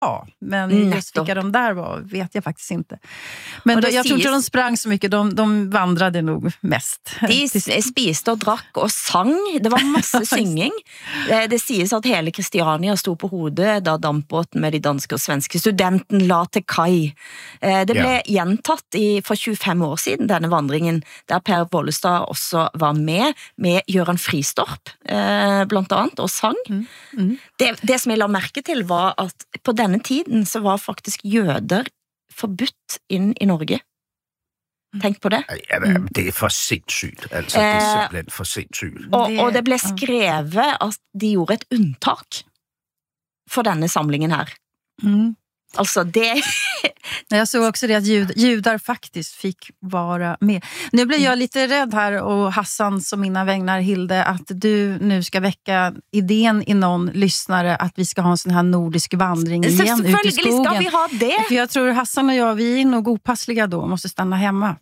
Ja, men just vilka de där var vet jag faktiskt inte. Men jag tror inte de sprang så mycket, de vandrade nog mest. De spiste og drakk og sang, det var masse synging. Det sies at hele Kristiania stod på hodet da dampbåten med de danske og svenske studenten la til kai. Det ble gjentatt for 25 år siden, denne vandringen, der Per Bollestad også var med Göran Fristorp, blant annet, og sang. Det som jeg la merke til var at på denne tiden så var faktisk jøder forbudt inn i Norge. Tenk på det. Ja, det for sindssygt. Altså, det simpelthen for sindssygt. Og det ble skrevet at de gjorde et unntak for denne samlingen her. Alltså det... Jag såg också det att judar faktiskt fick vara med. Nu blir jag lite rädd här, och Hassan som mina vägnar, Hilde, att du nu ska väcka idén i någon lyssnare att vi ska ha en sån här nordisk vandring igen ut i skogen. Ska vi ha det? För jag tror Hassan och jag, vi är nog opassliga då, måste stanna hemma.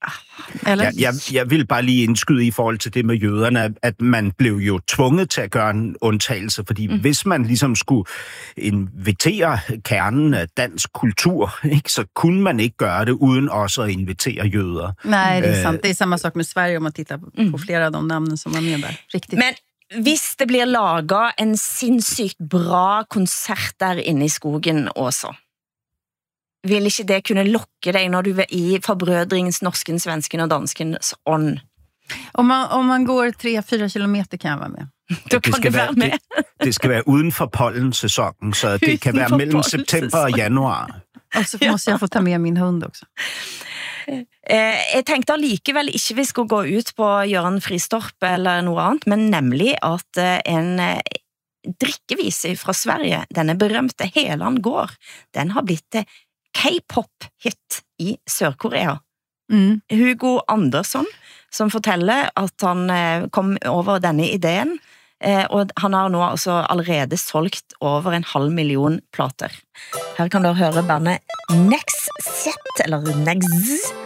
Jeg vil bare lige indskyde i forhold til det med jøderne, at man blev jo tvunget til at gøre en undtagelse, fordi hvis man ligesom skulle invitere kernen af dansk kultur, ikke, så kunne man ikke gøre det uden også at invitere jøder. Nej, det är sant. Det är samma sak med Sverige om man tittar på flera av de namnen som var med där. Riktigt. Men hvis det blir laget en sinnssykt bra konsert der inne i skogen også, vil ikke det kunne lokke deg når du er i forbrødringens, norsken, svensken og danskens ånd? Om man går 3-4 kilometer kan jeg være med. Da kan du være med. Det skal være uden for pollensæsonen, så det kan være mellem september og januar. Og så måste jeg få ta med min hund også. Jeg tenkte allikevel ikke vi skulle gå ut på Göran Fristorp eller noe annet, men nemlig at en drikkevise fra Sverige, denne berømte Helan gård, den har blitt K-pop-hit i Sør-Korea. Hugo Andersson, som forteller at han kom over denne ideen, og han har nå altså allerede solgt over 500.000 plater. Her kan du høre bandet Next Set, eller Next